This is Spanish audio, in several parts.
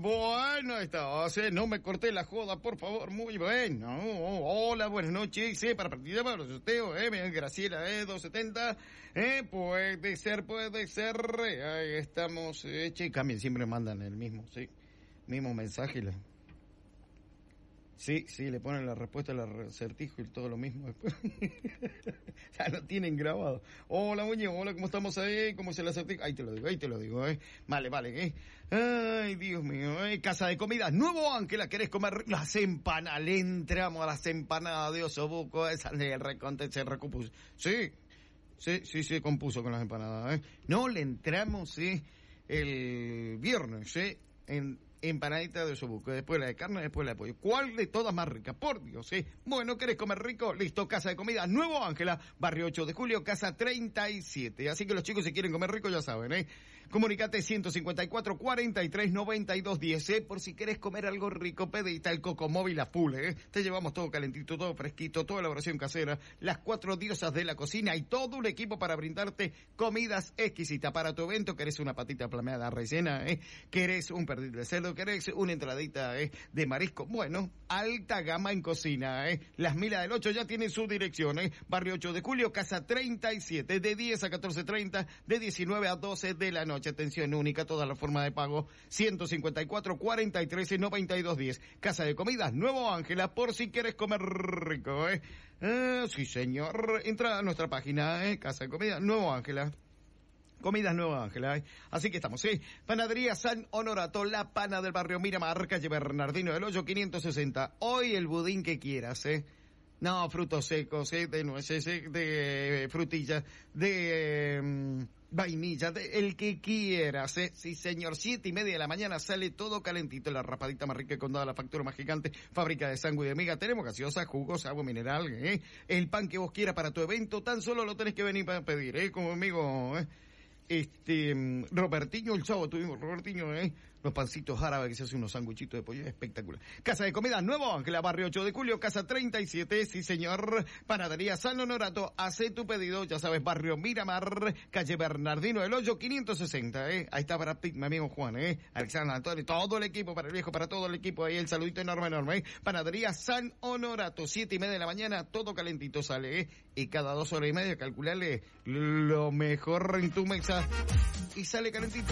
Bueno, no me corté la joda, por favor, muy bueno. Hola, buenas noches, para participar para los sorteos, Graciela, 270, puede ser, ahí estamos, cambien, siempre mandan el mismo, mismo mensaje, Sí, le ponen la respuesta al acertijo y todo lo mismo después. Ya lo tienen grabado. Hola, Muñe, hola, ¿cómo estamos ahí? ¿Cómo es el acertijo? Ahí te lo digo, Vale, Ay, Dios mío, Casa de Comidas Nuevo Ángela, ¿querés comer las empanadas? Le entramos a las empanadas de osobuco, esa de reconte se recompuso. Sí, se compuso con las empanadas, No, le entramos, el viernes, en empanadita de osobuco, después la de carne, después la de pollo. ¿Cuál de todas más rica? Por Dios, Bueno, ¿querés comer rico? Listo, Casa de Comida Nuevo Ángela, barrio 8 de julio, casa 37. Así que los chicos, si quieren comer rico, ya saben, Comunicate 154 43 92 10, por si querés comer algo rico, pedita el Cocomóvil a full, Te llevamos todo calentito, todo fresquito, toda elaboración casera, las 4 diosas de la cocina y todo un equipo para brindarte comidas exquisitas. Para tu evento, ¿querés una patita flameada rellena, ¿Querés un pernil de cerdo? ¿Querés una entradita, de marisco? Bueno, alta gama en cocina, Las Milas del 8 ya tienen su dirección, barrio 8 de julio, casa 37, de 10 a 14:30, de 19 a 12 de la noche. Atención única, toda la forma de pago, 154 43 92 10. Casa de Comidas Nuevo Ángela, por si quieres comer rico, sí, señor. Entra a nuestra página, Casa de Comidas Nuevo Ángela. Comidas Nueva Ángela, Así que estamos, Panadería San Honorato, la pana del barrio Miramar, calle Bernardino del Hoyo, 560. Hoy el budín que quieras, No, frutos secos, de nueces, de frutillas, de vainilla, el que quieras, Sí, señor. 7:30 de la mañana sale todo calentito, la rapadita más rica con toda la factura más gigante, fábrica de sangre y de miga. Tenemos gaseosa, jugos, agua mineral, El pan que vos quieras para tu evento, tan solo lo tenés que venir para pedir, como amigo, Robertiño, el sábado tuvimos Robertiño, los pancitos árabes que se hacen unos sanguichitos de pollo, espectacular. Casa de Comida Nuevo Ángela, barrio 8 de julio, casa 37, sí señor. Panadería San Honorato, hace tu pedido, ya sabes, barrio Miramar, calle Bernardino del Hoyo, 560, Ahí está para mi amigo Juan, Alexander Antonio, todo el equipo, para el viejo, para todo el equipo, ahí el saludito enorme, Panadería San Honorato, 7:30 de la mañana, todo calentito sale, Y cada 2 horas y media, calcularle lo mejor en tu mesa, y sale calentito.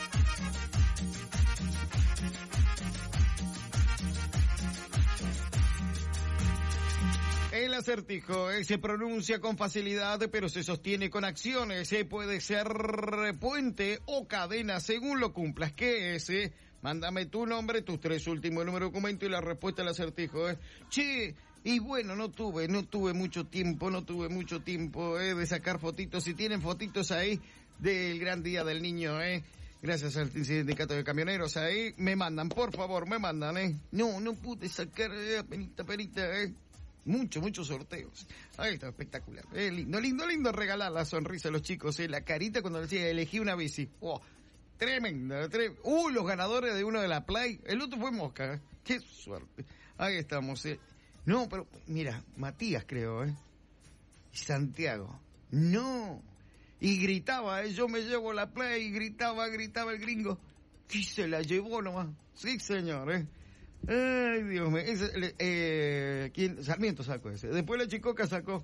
El acertijo se pronuncia con facilidad, pero se sostiene con acciones. Puede ser puente o cadena, según lo cumplas. ¿Qué es? Mándame tu nombre, tus 3 últimos números de documento y la respuesta al acertijo. Che, y bueno, no tuve mucho tiempo de sacar fotitos. Si tienen fotitos ahí del gran día del niño, gracias al sindicato de camioneros ahí, me mandan, por favor, me mandan, No pude sacar, penita, muchos sorteos. Ahí está, espectacular. Lindo regalar la sonrisa a los chicos, la carita cuando decía elegí una bici. Oh, tremenda. Los ganadores de uno de la Play. El otro fue Mosca. Qué suerte. Ahí estamos, No, pero mira, Matías creo, y Santiago. No. Y gritaba, yo me llevo la Play, y gritaba el gringo. Y se la llevó nomás. Sí, señor, Ay, Dios mío. ¿Quién? Sarmiento sacó ese. Después la Chicoca sacó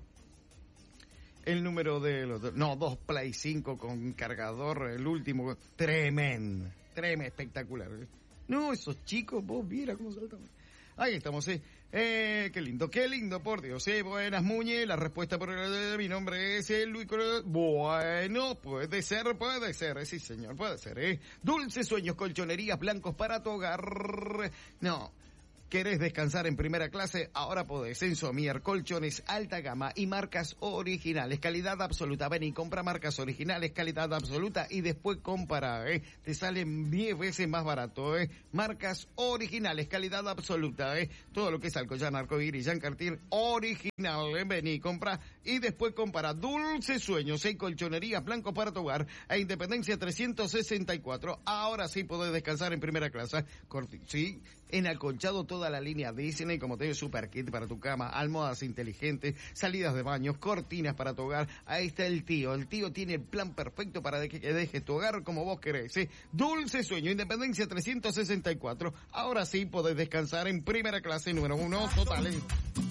el número de los... No, 2 Play 5 con cargador, el último. Tremendo, espectacular. No, esos chicos, vos viera cómo saltaban. Ahí estamos, qué lindo, por Dios, buenas Muñe, la respuesta por mi nombre es Luis Coronel. Bueno, puede ser, sí señor, puede ser, Dulces Sueños, colchonerías blancos para tu hogar. No. ¿Querés descansar en primera clase? Ahora podés. En Somier, colchones alta gama y marcas originales, calidad absoluta. Ven y compra marcas originales, calidad absoluta y después compara, Te salen 10 veces más barato, Marcas originales, calidad absoluta, Todo lo que es Alcoyana, Arcoiris, Jean Cartier, original, Ven y compra y después compara. Dulces Sueños, colchonerías blancos para tu hogar, a Independencia 364. Ahora sí podés descansar en primera clase. Sí, en acolchado toda toda la línea Disney, como te digo, super kit para tu cama, almohadas inteligentes, salidas de baños, cortinas para tu hogar. Ahí está el tío tiene el plan perfecto para que dejes tu hogar como vos querés, ¿eh? Dulce Sueño, Independencia 364. Ahora sí podés descansar en primera clase, número 1, total, ¿eh?